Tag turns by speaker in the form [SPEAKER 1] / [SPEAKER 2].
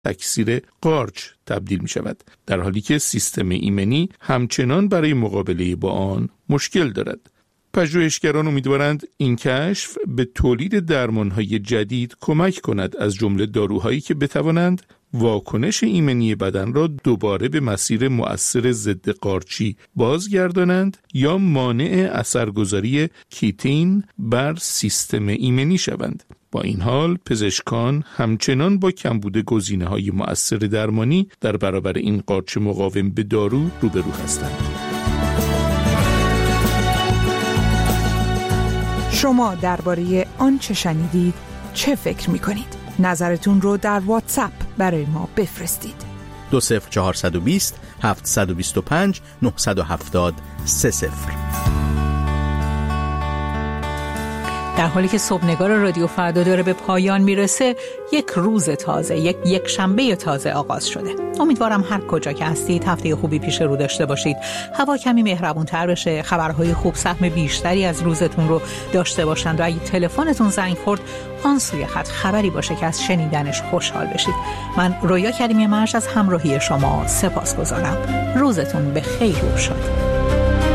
[SPEAKER 1] تکثیر قارچ تبدیل می شود، در حالی که سیستم ایمنی همچنان برای مقابله با آن مشکل دارد. پژوهشگران امیدوارند این کشف به تولید درمانهای جدید کمک کند، از جمله داروهایی که بتوانند واکنش ایمنی بدن را دوباره به مسیر مؤثر ضد قارچی بازگردانند یا مانع اثرگذاری کیتین بر سیستم ایمنی شوند. با این حال پزشکان همچنان با کمبود گزینه‌های مؤثر درمانی در برابر این قارچ مقاوم به دارو روبرو هستند.
[SPEAKER 2] شما درباره آنچه شنیدید چه فکر می‌کنید؟ نظرتون رو در واتساپ برای ما بفرستید.
[SPEAKER 3] 20420 725 970 30.
[SPEAKER 4] در حالی که صبحنگار رادیو فردا داره به پایان میرسه، یک روز تازه، یک شنبه تازه آغاز شده. امیدوارم هر کجا که هستید هفته خوبی پیش رو داشته باشید. هوا کمی مهربون‌تر بشه، خبرهای خوب سهم بیشتری از روزتون رو داشته باشند و اگه تلفنتون زنگ خورد آن سوی خط خبری باشه که از شنیدنش خوشحال بشید. من رویا کریمی مرش از همراهی شما سپاسگزارم. روزتون به خیر و شاد.